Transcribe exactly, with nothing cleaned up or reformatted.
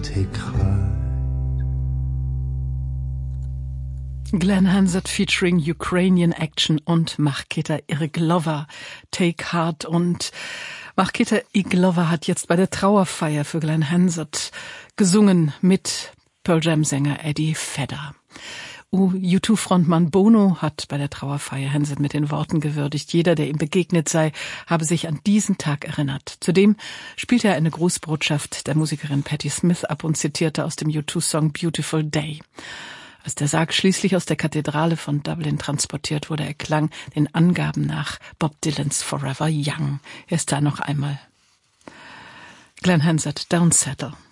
take heart. Glenn Hansard featuring Ukrainian Action und Markéta Irglova, Take Heart. Und Markéta Irglova hat jetzt bei der Trauerfeier für Glenn Hansard gesungen mit Pearl Jam-Sänger Eddie Vedder. U zwei Frontmann Bono hat bei der Trauerfeier Hansard mit den Worten gewürdigt: Jeder, der ihm begegnet sei, habe sich an diesen Tag erinnert. Zudem spielte er eine Grußbotschaft der Musikerin Patti Smith ab und zitierte aus dem U zwei Song Beautiful Day. Als der Sarg schließlich aus der Kathedrale von Dublin transportiert wurde, erklang den Angaben nach Bob Dylans Forever Young. Er ist da noch einmal. Glenn Hansard, Don't Settle.